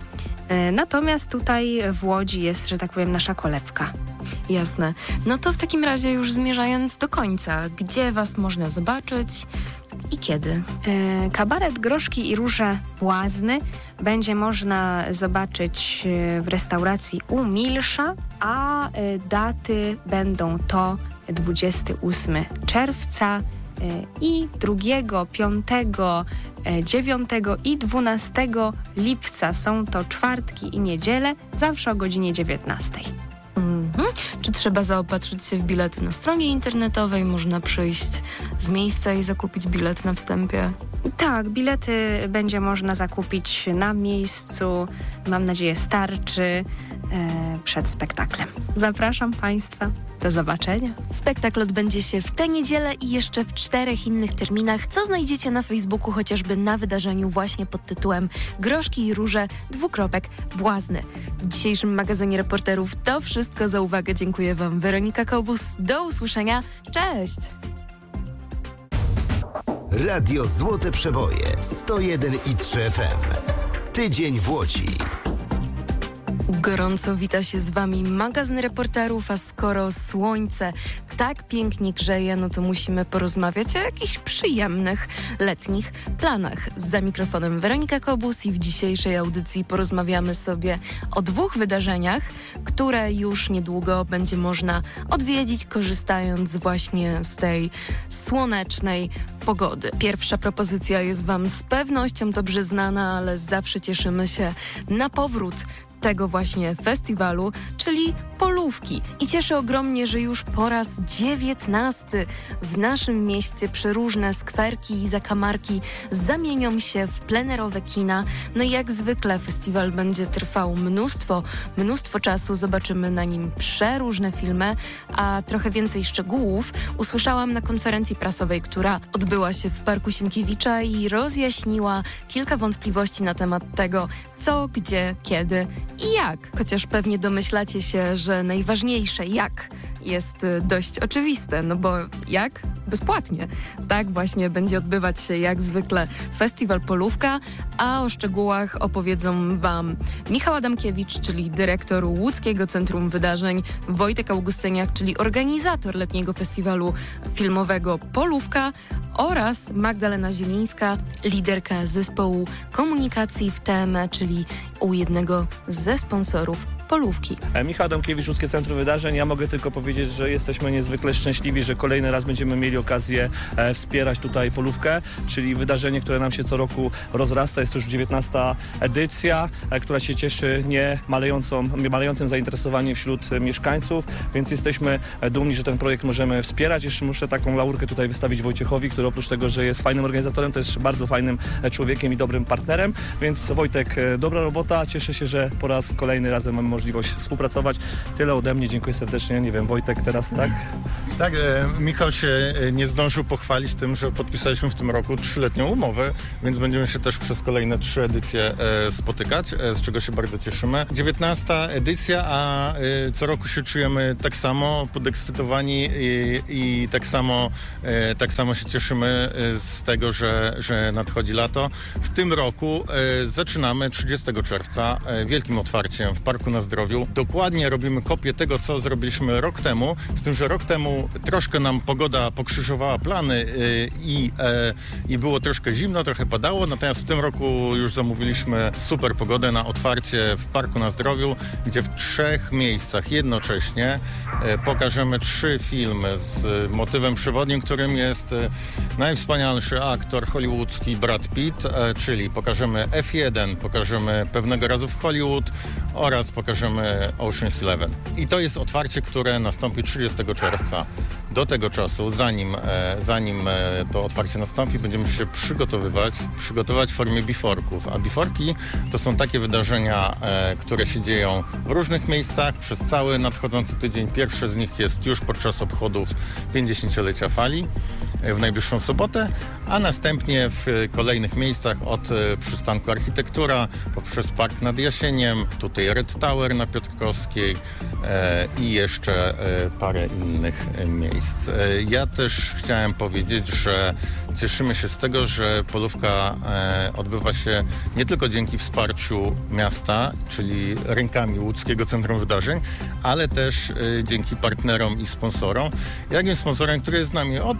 Natomiast tutaj w Łodzi jest, że tak powiem, nasza kolebka. Jasne. No to w takim razie już zmierzając do końca, gdzie was można zobaczyć i kiedy? Kabaret Groszki i Róże Błazny będzie można zobaczyć w restauracji u Milsza, a daty będą to 28 czerwca i 2, 5, 9 i 12 lipca. Są to czwartki i niedziele, zawsze o godzinie 19. Czy trzeba zaopatrzyć się w bilety na stronie internetowej? Można przyjść z miejsca i zakupić bilet na wstępie? Tak, bilety będzie można zakupić na miejscu. Mam nadzieję, starczy przed spektaklem. Zapraszam Państwa. Do zobaczenia. Spektakl odbędzie się w tę niedzielę i jeszcze w 4 innych terminach, co znajdziecie na Facebooku, chociażby na wydarzeniu właśnie pod tytułem Groszki i Róże Błazny. W dzisiejszym magazynie reporterów to wszystko. Za uwagę dziękuję Wam Weronika Kobus. Do usłyszenia. Cześć! Radio Złote Przeboje 101,3 FM. Tydzień w Łodzi. Gorąco wita się z Wami magazyn reporterów, a skoro słońce tak pięknie grzeje, no to musimy porozmawiać o jakichś przyjemnych, letnich planach. Za mikrofonem Weronika Kobus i w dzisiejszej audycji porozmawiamy sobie o 2 wydarzeniach, które już niedługo będzie można odwiedzić, korzystając właśnie z tej słonecznej pogody. Pierwsza propozycja jest Wam z pewnością dobrze znana, ale zawsze cieszymy się na powrót tego właśnie festiwalu, czyli Polówki. I cieszy ogromnie, że już po raz 19 w naszym mieście przeróżne skwerki i zakamarki zamienią się w plenerowe kina. No i jak zwykle festiwal będzie trwał mnóstwo czasu. Zobaczymy na nim przeróżne filmy, a trochę więcej szczegółów usłyszałam na konferencji prasowej, która odbyła się w Parku Sienkiewicza i rozjaśniła kilka wątpliwości na temat tego, co, gdzie, kiedy i jak. Chociaż pewnie domyślacie się, że najważniejsze jak jest dość oczywiste, no bo jak? Bezpłatnie. Tak właśnie będzie odbywać się jak zwykle festiwal Polówka, a o szczegółach opowiedzą Wam Michał Adamkiewicz, czyli dyrektor Łódzkiego Centrum Wydarzeń, Wojtek Augustyniak, czyli organizator letniego festiwalu filmowego Polówka oraz Magdalena Zielińska, liderka zespołu komunikacji w TM, czyli u jednego ze sponsorów Polówki. Michał Adamkiewicz, Łódzkie Centrum Wydarzeń. Ja mogę tylko powiedzieć, że jesteśmy niezwykle szczęśliwi, że kolejny raz będziemy mieli okazję wspierać tutaj Polówkę, czyli wydarzenie, które nam się co roku rozrasta. Jest to już 19. edycja, która się cieszy malejącym zainteresowaniem wśród mieszkańców, więc jesteśmy dumni, że ten projekt możemy wspierać. Jeszcze muszę taką laurkę tutaj wystawić Wojciechowi, który oprócz tego, że jest fajnym organizatorem, to jest bardzo fajnym człowiekiem i dobrym partnerem, więc Wojtek, dobra robota. Cieszę się, że po raz kolejny razem mamy możliwość współpracować. Tyle ode mnie, dziękuję serdecznie. Nie wiem, Wojtek teraz, tak? Tak, Michał się nie zdążył pochwalić tym, że podpisaliśmy w tym roku 3-letnią umowę, więc będziemy się też przez kolejne 3 edycje spotykać, z czego się bardzo cieszymy. 19. edycja, a co roku się czujemy tak samo podekscytowani i tak samo się cieszymy z tego, że nadchodzi lato. W tym roku zaczynamy 30 czerwca wielkim otwarciem w Parku na Zdrowiu. Dokładnie robimy kopię tego, co zrobiliśmy rok temu, z tym, że rok temu troszkę nam pogoda pokrzyżowała plany i było troszkę zimno, trochę padało, natomiast w tym roku już zamówiliśmy super pogodę na otwarcie w Parku na Zdrowiu, gdzie w 3 miejscach jednocześnie pokażemy 3 filmy z motywem przewodnim, którym jest najwspanialszy aktor hollywoodzki Brad Pitt, czyli pokażemy F1, pokażemy Pewnego razu w Hollywood oraz pokażemy Ocean's 11. I to jest otwarcie, które nastąpi 30 czerwca. Do tego czasu, zanim to otwarcie nastąpi, będziemy się przygotowywać w formie biforków. A biforki to są takie wydarzenia, które się dzieją w różnych miejscach przez cały nadchodzący tydzień. Pierwsze z nich jest już podczas obchodów 50-lecia Fali w najbliższą sobotę, a następnie w kolejnych miejscach od przystanku Architektura, poprzez Park nad Jasieniem, tutaj Red Tower, Tower na Piotrkowskiej i jeszcze parę innych miejsc. Ja też chciałem powiedzieć, że cieszymy się z tego, że Polówka odbywa się nie tylko dzięki wsparciu miasta, czyli rękami Łódzkiego Centrum Wydarzeń, ale też dzięki partnerom i sponsorom. Jakim sponsorem, który jest z nami od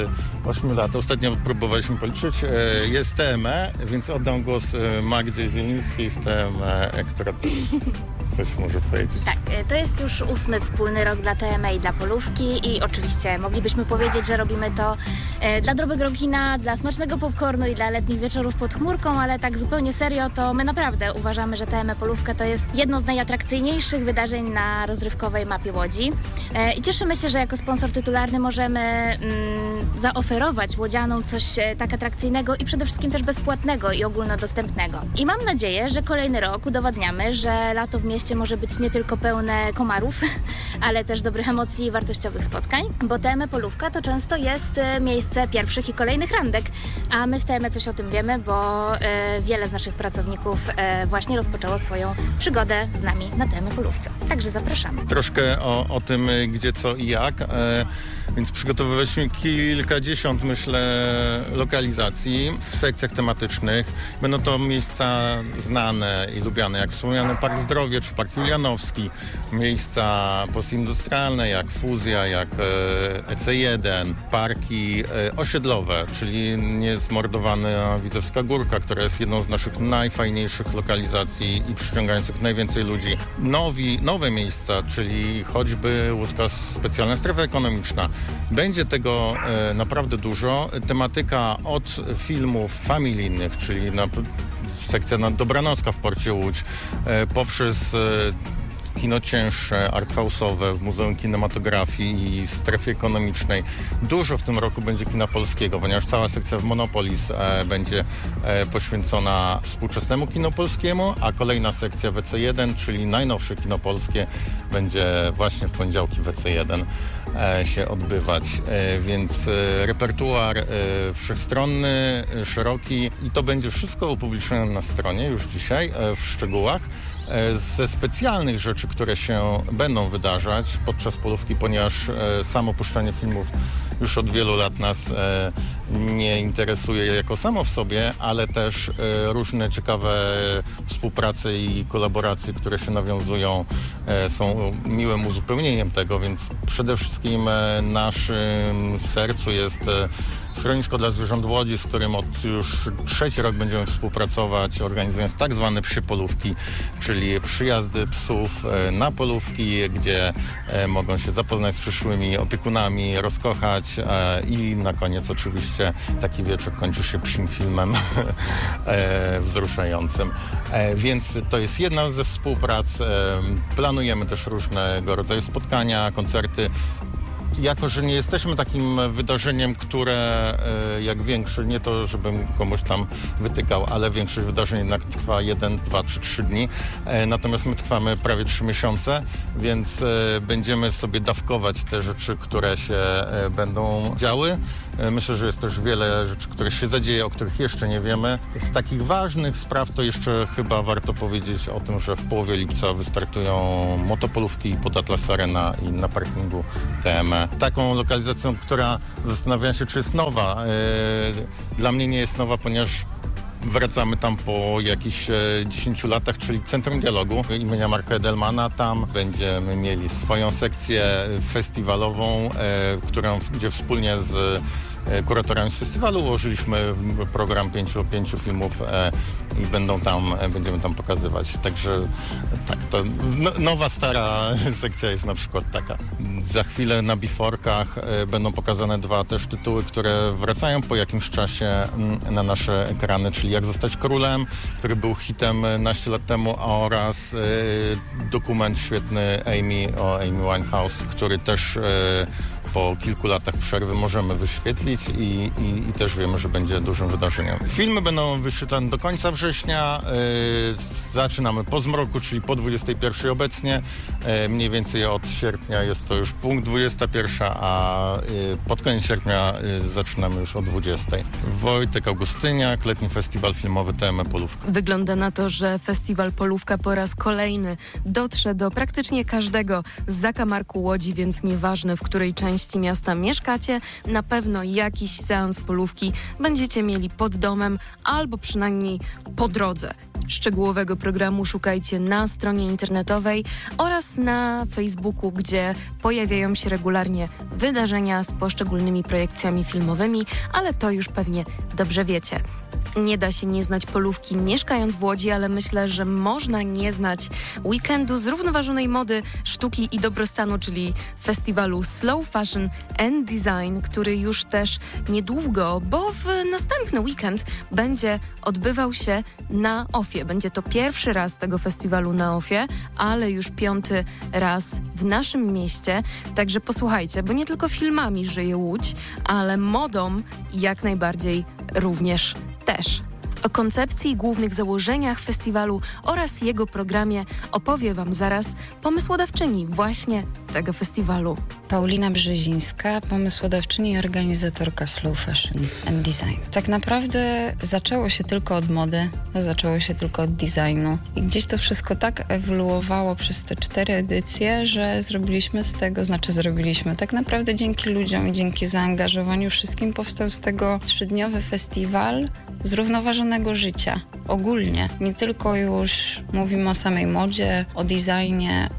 8 lat, ostatnio próbowaliśmy policzyć, jest TME, więc oddam głos Magdzie Zielińskiej z TME, która też coś może powiedzieć. Tak, to jest już 8. wspólny rok dla TME i dla Polówki i oczywiście moglibyśmy powiedzieć, że robimy to dla dobrego kina, dla smacznego popcornu i dla letnich wieczorów pod chmurką, ale tak zupełnie serio to my naprawdę uważamy, że TME Polówka to jest jedno z najatrakcyjniejszych wydarzeń na rozrywkowej mapie Łodzi i cieszymy się, że jako sponsor tytularny możemy zaoferować łodzianom coś tak atrakcyjnego i przede wszystkim też bezpłatnego i ogólnodostępnego. I mam nadzieję, że kolejny rok udowadniamy, że lato w mieście może być nie tylko pełne komarów, ale też dobrych emocji i wartościowych spotkań, bo TME Polówka to często jest miejsce pierwszych i kolejnych randek, a my w TME coś o tym wiemy, bo wiele z naszych pracowników właśnie rozpoczęło swoją przygodę z nami na TME Polówce. Także zapraszamy. Troszkę o tym, gdzie, co i jak, więc przygotowywaliśmy kilkadziesiąt, myślę, lokalizacji w sekcjach tematycznych. Będą to miejsca znane i lubiane, jak wspomniany Park Zdrowie czy Park Julianowski, miejsca postindustrialne jak Fuzja, jak EC1, parki osiedlowe, czyli niezmordowana Widzewska Górka, która jest jedną z naszych najfajniejszych lokalizacji i przyciągających najwięcej ludzi. Nowe miejsca, czyli choćby Łódzka Specjalna Strefa Ekonomiczna. Będzie tego naprawdę dużo. Tematyka od filmów familijnych, czyli sekcja Dobranocka w Porcie Łódź, poprzez kino cięższe, arthouse'owe w Muzeum Kinematografii i Strefie Ekonomicznej. Dużo w tym roku będzie kina polskiego, ponieważ cała sekcja w Monopolis będzie poświęcona współczesnemu kino polskiemu, a kolejna sekcja w EC1, czyli najnowsze kino polskie, będzie właśnie w poniedziałki w EC1 się odbywać. Więc repertuar wszechstronny, szeroki i to będzie wszystko upublicznione na stronie już dzisiaj w szczegółach. Ze specjalnych rzeczy, które się będą wydarzać podczas Polówki, ponieważ samo puszczanie filmów już od wielu lat nas nie interesuje jako samo w sobie, ale też różne ciekawe współprace i kolaboracje, które się nawiązują, są miłym uzupełnieniem tego, więc przede wszystkim w naszym sercu jest Schronisko dla Zwierząt w Łodzi, z którym od już 3. rok będziemy współpracować, organizując tak zwane psie polówki, czyli przyjazdy psów na polówki, gdzie mogą się zapoznać z przyszłymi opiekunami, rozkochać i na koniec oczywiście taki wieczór kończy się psim filmem wzruszającym. Więc to jest jedna ze współprac. Planujemy też różnego rodzaju spotkania, koncerty. Jako że nie jesteśmy takim wydarzeniem, które jak większość, nie to żebym komuś tam wytykał, ale większość wydarzeń jednak trwa 1, 2 czy 3 dni. Natomiast my trwamy prawie 3 miesiące, więc będziemy sobie dawkować te rzeczy, które się będą działy. Myślę, że jest też wiele rzeczy, które się zadzieje, o których jeszcze nie wiemy. Z takich ważnych spraw to jeszcze chyba warto powiedzieć o tym, że w połowie lipca wystartują motopolówki pod Atlas Arena i na parkingu TME. Taką lokalizacją, która zastanawiam się, czy jest nowa. Dla mnie nie jest nowa, ponieważ wracamy tam po jakichś 10 latach, czyli Centrum Dialogu imienia Marka Edelmana. Tam będziemy mieli swoją sekcję festiwalową, gdzie wspólnie z kuratorami z festiwalu ułożyliśmy program 5 filmów i będziemy tam pokazywać. Także tak, to nowa, stara sekcja jest na przykład taka. Za chwilę na Biforkach będą pokazane 2 też tytuły, które wracają po jakimś czasie na nasze ekrany, czyli Jak zostać królem, który był hitem naście lat temu, oraz dokument świetny o Amy Winehouse, który też po kilku latach przerwy możemy wyświetlić i też wiemy, że będzie dużym wydarzeniem. Filmy będą wyświetlane do końca września. Zaczynamy po zmroku, czyli po 21 obecnie. Mniej więcej od sierpnia jest to już punkt 21, a pod koniec sierpnia zaczynamy już o 20. Wojtek Augustyniak, letni festiwal filmowy TM Polówka. Wygląda na to, że festiwal Polówka po raz kolejny dotrze do praktycznie każdego zakamarku Łodzi, więc nieważne, w której części miasta mieszkacie, na pewno jakiś seans Polówki będziecie mieli pod domem albo przynajmniej po drodze. Szczegółowego programu szukajcie na stronie internetowej oraz na Facebooku, gdzie pojawiają się regularnie wydarzenia z poszczególnymi projekcjami filmowymi, ale to już pewnie dobrze wiecie. Nie da się nie znać Polówki mieszkając w Łodzi, ale myślę, że można nie znać weekendu zrównoważonej mody, sztuki i dobrostanu, czyli festiwalu Slow Fashion and Design, który już też niedługo, bo w następny weekend będzie odbywał się na OFie. Będzie to pierwszy raz tego festiwalu na OFie, ale już 5. raz w naszym mieście. Także posłuchajcie, bo nie tylko filmami żyje Łódź, ale modą jak najbardziej również też. O koncepcji i głównych założeniach festiwalu oraz jego programie opowie Wam zaraz pomysłodawczyni właśnie tego festiwalu. Paulina Brzezińska, pomysłodawczyni i organizatorka Slow Fashion and Design. Tak naprawdę zaczęło się tylko od mody, zaczęło się tylko od designu i gdzieś to wszystko tak ewoluowało przez te 4 edycje, że zrobiliśmy tak naprawdę dzięki ludziom, dzięki zaangażowaniu wszystkim powstał z tego 3-dniowy festiwal zrównoważonego życia. Ogólnie, nie tylko już mówimy o samej modzie, o designie,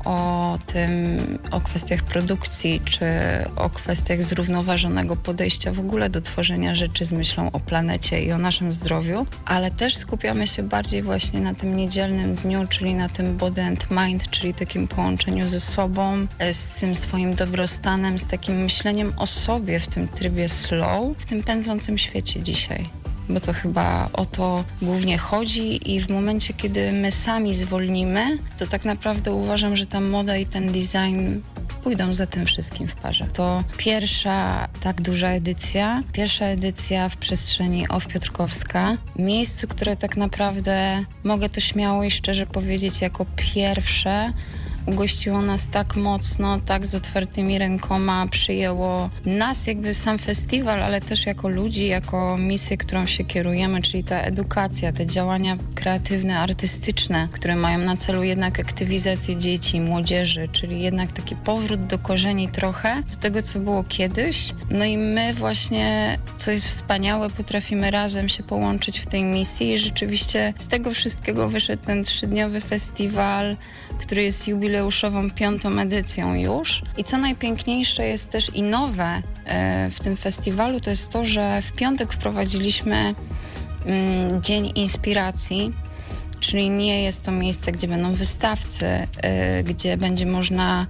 o kwestiach produkcji, czy o kwestiach zrównoważonego podejścia w ogóle do tworzenia rzeczy z myślą o planecie i o naszym zdrowiu, ale też skupiamy się bardziej właśnie na tym niedzielnym dniu, czyli na tym body and mind, czyli takim połączeniu ze sobą, z tym swoim dobrostanem, z takim myśleniem o sobie w tym trybie slow, w tym pędzącym świecie dzisiaj. Bo to chyba o to głównie chodzi i w momencie, kiedy my sami zwolnimy, to tak naprawdę uważam, że ta moda i ten design pójdą za tym wszystkim w parze. To pierwsza tak duża edycja, w przestrzeni OFF Piotrkowska, miejscu, które tak naprawdę, mogę to śmiało i szczerze powiedzieć, jako pierwsze ugościło nas tak mocno, tak z otwartymi rękoma, przyjęło nas jakby sam festiwal, ale też jako ludzi, jako misję, którą się kierujemy, czyli ta edukacja, te działania kreatywne, artystyczne, które mają na celu jednak aktywizację dzieci, młodzieży, czyli jednak taki powrót do korzeni trochę, do tego, co było kiedyś. No i my właśnie, co jest wspaniałe, potrafimy razem się połączyć w tej misji i rzeczywiście z tego wszystkiego wyszedł ten 3-dniowy festiwal, który jest jubileuszową 5. edycją już. I co najpiękniejsze jest też i nowe w tym festiwalu, to jest to, że w piątek wprowadziliśmy Dzień Inspiracji, czyli nie jest to miejsce, gdzie będą wystawcy, gdzie będzie można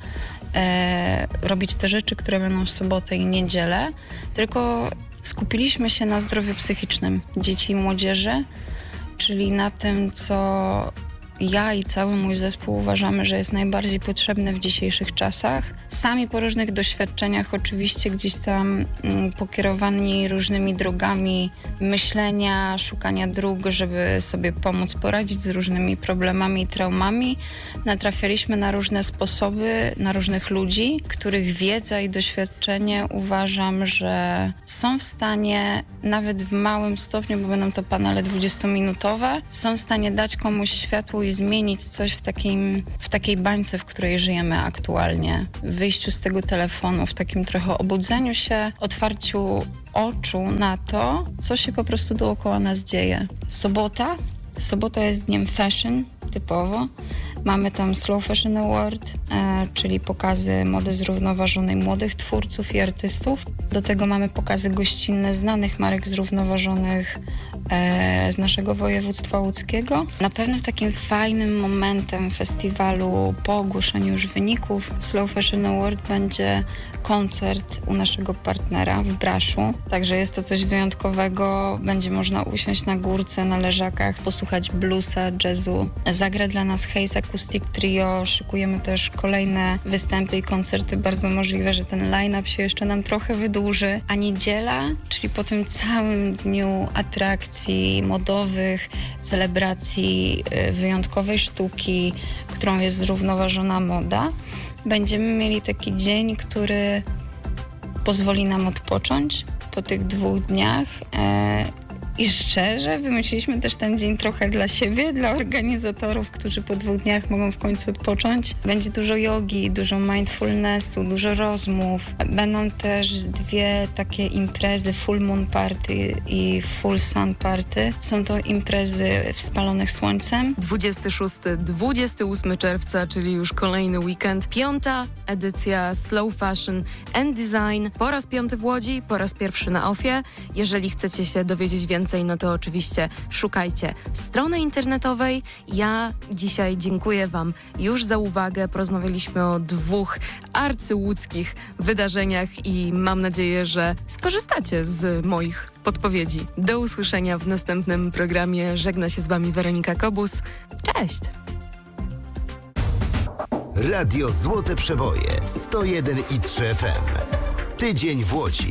robić te rzeczy, które będą w sobotę i niedzielę, tylko skupiliśmy się na zdrowiu psychicznym dzieci i młodzieży, czyli na tym, co ja i cały mój zespół uważamy, że jest najbardziej potrzebne w dzisiejszych czasach. Sami po różnych doświadczeniach oczywiście gdzieś tam pokierowani różnymi drogami myślenia, szukania dróg, żeby sobie pomóc poradzić z różnymi problemami i traumami, natrafialiśmy na różne sposoby, na różnych ludzi, których wiedza i doświadczenie uważam, że są w stanie nawet w małym stopniu, bo będą to panele 20-minutowe, są w stanie dać komuś światło i zmienić coś w takiej bańce, w której żyjemy aktualnie. W wyjściu z tego telefonu, w takim trochę obudzeniu się, otwarciu oczu na to, co się po prostu dookoła nas dzieje. Sobota jest dniem fashion, typowo. Mamy tam Slow Fashion Award, czyli pokazy mody zrównoważonej młodych twórców i artystów. Do tego mamy pokazy gościnne znanych marek zrównoważonych z naszego województwa łódzkiego. Na pewno takim fajnym momentem festiwalu po ogłoszeniu już wyników Slow Fashion Award będzie koncert u naszego partnera w Braszu. Także jest to coś wyjątkowego. Będzie można usiąść na górce, na leżakach, posłuchać bluesa, jazzu. Zagra dla nas Haze Acoustic Trio. Szykujemy też kolejne występy i koncerty. Bardzo możliwe, że ten line-up się jeszcze nam trochę wydłuży. A niedziela, czyli po tym całym dniu atrakcji modowych, celebracji wyjątkowej sztuki, którą jest zrównoważona moda, będziemy mieli taki dzień, który pozwoli nam odpocząć po tych 2 dniach. I szczerze, wymyśliliśmy też ten dzień trochę dla siebie, dla organizatorów, którzy po 2 dniach mogą w końcu odpocząć. Będzie dużo jogi, dużo mindfulnessu, dużo rozmów. Będą też 2 takie imprezy, Full Moon Party i Full Sun Party. Są to imprezy spalonych słońcem. 26-28 czerwca, czyli już kolejny weekend. 5. edycja Slow Fashion and Design. Po raz 5 w Łodzi, po raz pierwszy na OFIE. Jeżeli chcecie się dowiedzieć więcej, no to oczywiście szukajcie strony internetowej. Ja dzisiaj dziękuję Wam już za uwagę. Porozmawialiśmy o 2 arcyłódzkich wydarzeniach i mam nadzieję, że skorzystacie z moich podpowiedzi. Do usłyszenia w następnym programie. Żegna się z Wami Weronika Kobus. Cześć! Radio Złote Przeboje 101,3 FM. Tydzień w Łodzi.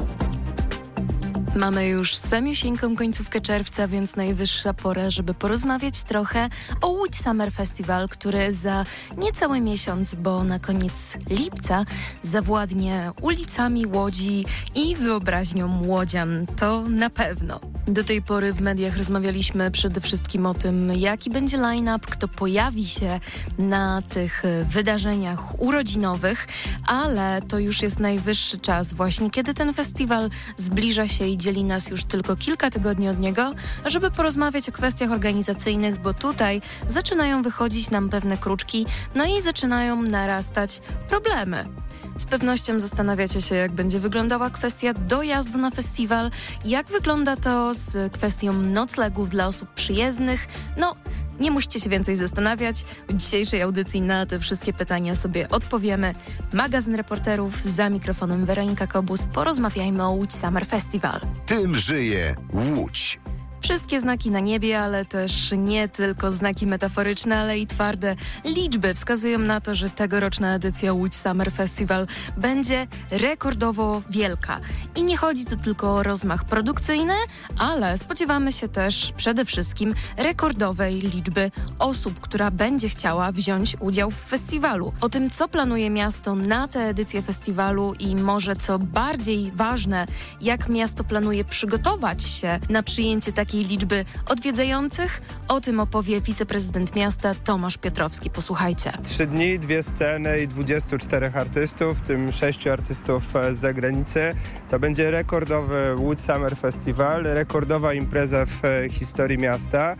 Mamy już samiusieńką końcówkę czerwca, więc najwyższa pora, żeby porozmawiać trochę o Łódź Summer Festival, który za niecały miesiąc, bo na koniec lipca zawładnie ulicami Łodzi i wyobraźnią łodzian. To na pewno. Do tej pory w mediach rozmawialiśmy przede wszystkim o tym, jaki będzie line-up, kto pojawi się na tych wydarzeniach urodzinowych, ale to już jest najwyższy czas właśnie, kiedy ten festiwal zbliża się i dzieli nas już tylko kilka tygodni od niego, żeby porozmawiać o kwestiach organizacyjnych, bo tutaj zaczynają wychodzić nam pewne kruczki, no i zaczynają narastać problemy. Z pewnością zastanawiacie się, jak będzie wyglądała kwestia dojazdu na festiwal, jak wygląda to z kwestią noclegów dla osób przyjezdnych. No, nie musicie się więcej zastanawiać. W dzisiejszej audycji na te wszystkie pytania sobie odpowiemy. Magazyn Reporterów, za mikrofonem Weronika Kobus. Porozmawiajmy o Łódź Summer Festival. Tym żyje Łódź. Wszystkie znaki na niebie, ale też nie tylko znaki metaforyczne, ale i twarde liczby wskazują na to, że tegoroczna edycja Łódź Summer Festival będzie rekordowo wielka. I nie chodzi tu tylko o rozmach produkcyjny, ale spodziewamy się też przede wszystkim rekordowej liczby osób, która będzie chciała wziąć udział w festiwalu. O tym, co planuje miasto na tę edycję festiwalu i może co bardziej ważne, jak miasto planuje przygotować się na przyjęcie takiej liczby odwiedzających, o tym opowie wiceprezydent miasta Tomasz Piotrowski. Posłuchajcie. 3 dni, 2 sceny i 24 artystów, w tym 6 artystów z zagranicy. To będzie rekordowy Łódź Summer Festival, rekordowa impreza w historii miasta.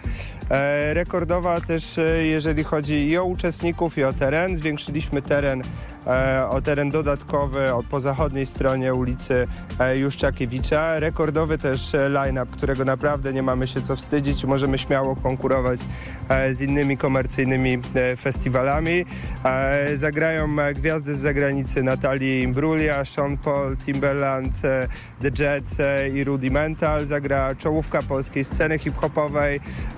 Rekordowa też, jeżeli chodzi i o uczestników, i o teren. Zwiększyliśmy teren o teren dodatkowy po zachodniej stronie ulicy Juszczakiewicza. Rekordowy też line-up, którego naprawdę nie mamy się co wstydzić. Możemy śmiało konkurować z innymi komercyjnymi festiwalami. Zagrają gwiazdy z zagranicy: Natalie Imbruglia, Sean Paul, Timbaland, The Jet i Rudimental. Zagra czołówka polskiej sceny hip-hopowej,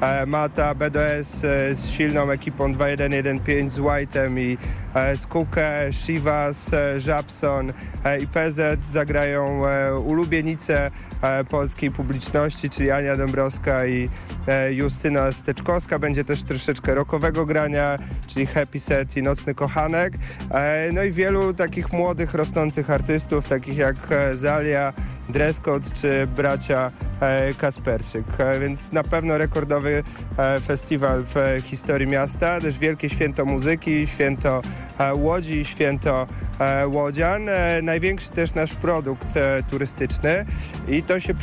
Mata, BDS z silną ekipą 2115, z White'em i z Kukę, Shivas, Żabson i PZ. Zagrają ulubienice polskiej publiczności, czyli Ania Dąbrowska i Justyna Steczkowska. Będzie też troszeczkę rockowego grania, czyli Happy Set i Nocny Kochanek. No i wielu takich młodych, rosnących artystów, takich jak Zalia, Dresscode czy bracia Kasperczyk. Więc na pewno rekordowy festiwal w historii miasta. Też wielkie święto muzyki, święto Łodzi, święto łodzian. Największy też nasz produkt turystyczny i to się